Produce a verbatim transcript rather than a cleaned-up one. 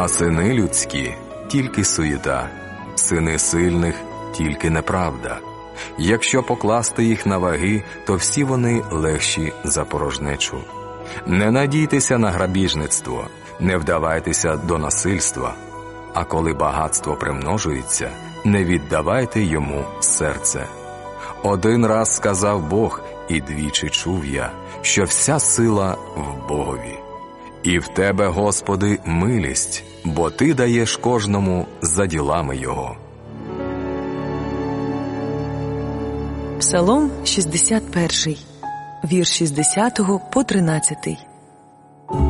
А сини людські – тільки суєта, сини сильних – тільки неправда. Якщо покласти їх на ваги, то всі вони легші за порожнечу. Не надійтеся на грабіжництво, не вдавайтеся до насильства, а коли багатство примножується, не віддавайте йому серце. Один раз сказав Бог, і двічі чув я, що вся сила в Богові. І в Тебе, Господи, милість, бо Ти даєш кожному за ділами його. Псалом шістдесят перший, вірш шістдесятого по тринадцятий.